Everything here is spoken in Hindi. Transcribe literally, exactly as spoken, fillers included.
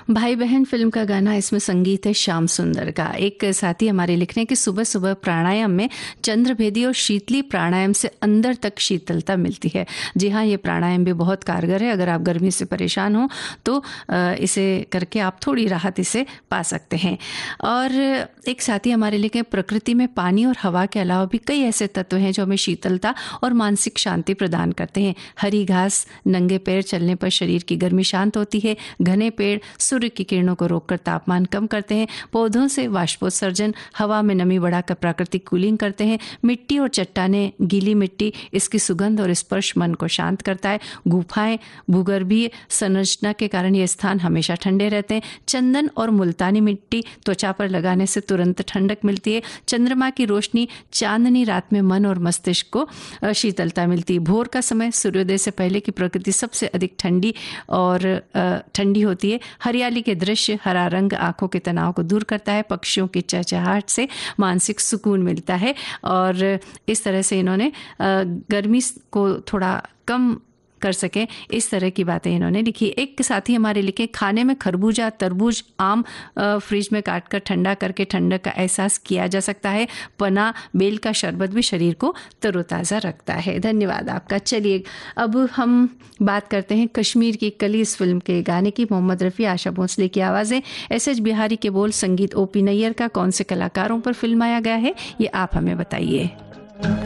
भाई बहन फिल्म का गाना, इसमें संगीत है श्याम सुंदर का। एक साथी हमारे लिखने की सुबह सुबह प्राणायाम में चंद्रभेदी और शीतली प्राणायाम से अंदर तक शीतलता मिलती है। जी हाँ, ये प्राणायाम भी बहुत कारगर है। अगर आप गर्मी से परेशान हो तो इसे करके आप थोड़ी राहत इसे पा सकते हैं। और एक साथी हमारे लिखे, प्रकृति में पानी और हवा के अलावा भी कई ऐसे तत्व हैं जो हमें शीतलता और मानसिक शांति प्रदान करते हैं। हरी घास, नंगे पैर चलने पर शरीर की गर्मी शांत होती है। घने पेड़ सूर्य की किरणों को रोककर तापमान कम करते हैं। पौधों से वाष्पोत्सर्जन हवा में नमी बढ़ाकर प्राकृतिक कूलिंग करते हैं। मिट्टी और चट्टानें, गीली मिट्टी, इसकी सुगंध और स्पर्श मन को शांत करता है। गुफाएं भूगर्भीय संरचना के कारण ये स्थान हमेशा ठंडे रहते हैं। चंदन और मुल्तानी मिट्टी त्वचा पर लगाने से तुरंत ठंडक मिलती है। चंद्रमा की रोशनी, चांदनी रात में मन और मस्तिष्क को शीतलता मिलती है। भोर का समय सूर्योदय से पहले की प्रकृति सबसे अधिक ठंडी और ठंडी होती है। हरियाली के दृश्य, हरा रंग आंखों के तनाव को दूर करता है। पक्षियों की चहचहाहट से मानसिक सुकून मिलता है। और इस तरह से इन्होंने गर्मी को थोड़ा कम कर सके, इस तरह की बातें इन्होंने लिखी। एक साथी हमारे लिखे, खाने में खरबूजा, तरबूज, आम फ्रिज में काट कर ठंडा करके ठंडक का एहसास किया जा सकता है। पना, बेल का शरबत भी शरीर को तरोताज़ा रखता है। धन्यवाद आपका। चलिए अब हम बात करते हैं कश्मीर की कली इस फिल्म के गाने की। मोहम्मद रफ़ी, आशा भोसले की आवाज़ें, एस एच बिहारी के बोल, संगीत ओ पी नैयर का। कौन से कलाकारों पर फिल्माया गया है ये आप हमें बताइए।